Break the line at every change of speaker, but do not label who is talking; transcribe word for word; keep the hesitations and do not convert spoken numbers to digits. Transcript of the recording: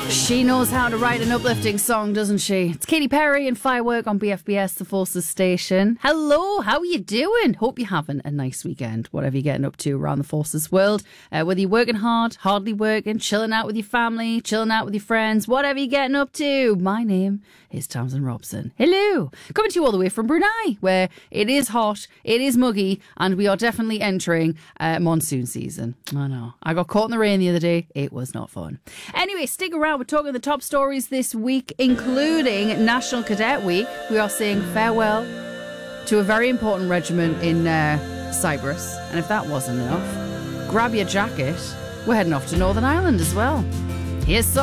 She knows how to write an uplifting song, doesn't she? It's Katy Perry and Firework on B F B S, the Forces station. Hello, how are you doing? Hope you're having a nice weekend, whatever you're getting up to around the Forces world. Uh, whether you're working hard, hardly working, chilling out with your family, chilling out with your friends, whatever you're getting up to. My name is Tamsin Robson. Hello. Coming to you all the way from Brunei, where it is hot, it is muggy, and we are definitely entering uh, monsoon season. I know. I got caught in the rain the other day. It was not fun. Anyway, stick around. We're talking the top stories this week, including National Cadet Week. We are saying farewell to a very important regiment in uh, Cyprus. And if that wasn't enough, grab your jacket. We're heading off to Northern Ireland as well. Here's some